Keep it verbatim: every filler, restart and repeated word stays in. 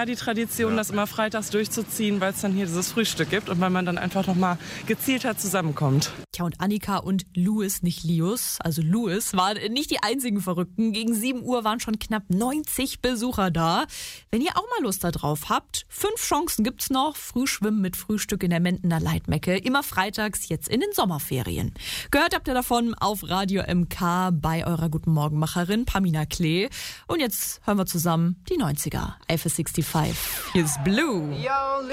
Jahr die Tradition, ja. das immer freitags durchzuziehen, weil es dann hier dieses Frühstück gibt und weil man dann einfach nochmal gezielter zusammenkommt. Tja, und Annika und Louis, nicht Lius, also Louis, waren nicht die einzigen Verrückten. Gegen sieben Uhr waren schon knapp neunzig Besucher da. Wenn ihr auch mal Lust da drauf habt, fünf Chancen gibt's noch. Frühschwimmen mit Frühstück in der Mentener Leitmecke. Immer freitags, jetzt in den Sommerferien. Gehört habt ihr davon auf Radio M K bei eurer Guten Morgenmacherin Pamina Klee. Und jetzt hören wir zusammen die neunziger. Eiffel fünfundsechzig. Hier ist Blue. Yo,